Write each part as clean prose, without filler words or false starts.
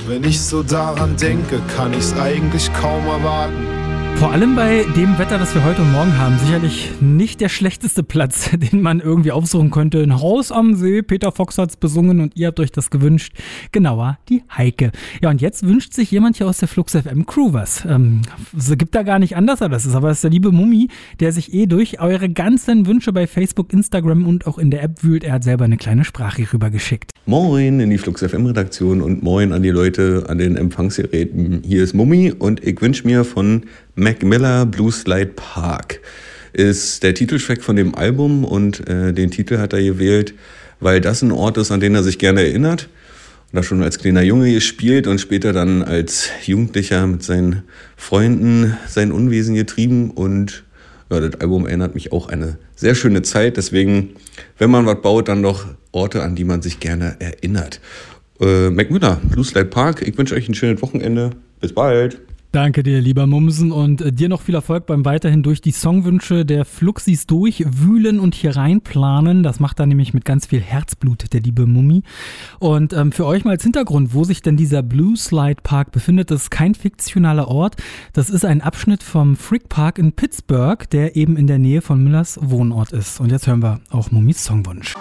Wenn ich so daran denke, kann ich's eigentlich kaum erwarten. Vor allem bei dem Wetter, das wir heute und morgen haben, sicherlich nicht der schlechteste Platz, den man irgendwie aufsuchen könnte. Ein Haus am See, Peter Fox hat's besungen und ihr habt euch das gewünscht. Genauer, die Heike. Ja, und jetzt wünscht sich jemand hier aus der Flux FM Crew was. Es gibt da gar nicht anders, das ist der liebe Mummi, der sich durch eure ganzen Wünsche bei Facebook, Instagram und auch in der App wühlt. Er hat selber eine kleine Sprache rübergeschickt. Moin in die Flux FM Redaktion und moin an die Leute an den Empfangsgeräten. Hier ist Mummi und ich wünsche mir von Mac Miller Blue Slide Park. Ist der Titeltrack von dem Album und den Titel hat er gewählt, weil das ein Ort ist, an den er sich gerne erinnert. Und da schon als kleiner Junge gespielt und später dann als Jugendlicher mit seinen Freunden sein Unwesen getrieben. Und ja, das Album erinnert mich auch an eine sehr schöne Zeit. Deswegen, wenn man was baut, dann doch Orte, an die man sich gerne erinnert. Mac Miller, Blue Slide Park. Ich wünsche euch ein schönes Wochenende. Bis bald. Danke dir, lieber Mumsen, und dir noch viel Erfolg beim weiterhin durch die Songwünsche der Fluxis durchwühlen und hier reinplanen. Das macht er nämlich mit ganz viel Herzblut, der liebe Mummi. Und für euch mal als Hintergrund, wo sich denn dieser Blue Slide Park befindet, das ist kein fiktionaler Ort. Das ist ein Abschnitt vom Frick Park in Pittsburgh, der eben in der Nähe von Millers Wohnort ist. Und jetzt hören wir auch Mummis Songwunsch.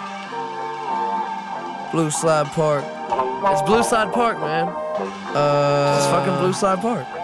Blue Slide Park. It's Blue Slide Park, man. It's fucking Blue Slide Park.